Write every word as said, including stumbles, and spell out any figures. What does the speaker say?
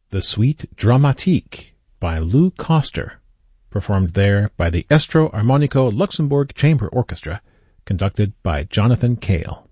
The Suite Dramatique by Lou Koster, performed there by the Estro Armonico Luxembourg Chamber Orchestra, conducted by Jonathan Cale.